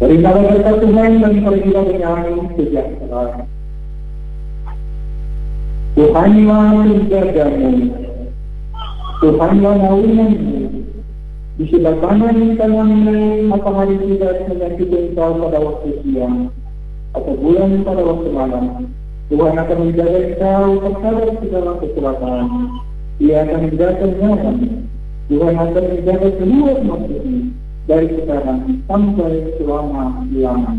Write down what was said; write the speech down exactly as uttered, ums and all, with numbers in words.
Terimalah berkat Tuhan dan pergilah dengan sejahtera. Tuhanlah penjagamu, Tuhanlah naunganmu. Di sebelah kanan tanganmu matahari tidak menyakiti engkau pada waktu siang, atau bulan pada waktu malam. Tuhan akan menjaga engkau terhadap segala kecelakaan. Ia akan menjaga nyawamu. Tuhan akan menjaga seluruh maksudmu dari sekarang sampai selama-lamanya.